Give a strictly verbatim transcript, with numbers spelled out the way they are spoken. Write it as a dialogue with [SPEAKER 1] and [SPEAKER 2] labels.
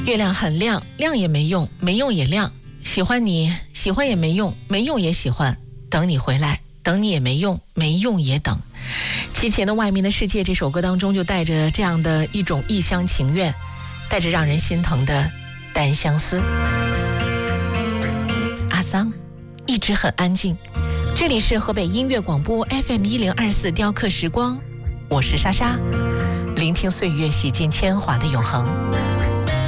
[SPEAKER 1] 月亮很亮，亮也没用，没用也亮。喜欢你，喜欢也没用，没用也喜欢。等你回来，等你也没用，没用也等。齐秦的《外面的世界》这首歌当中就带着这样的一种一厢情愿，带着让人心疼的单相思。阿桑一直很安静，这里是河北音乐广播 F M 一零二四雕刻时光，我是莎莎，聆听岁月洗尽铅华的永恒。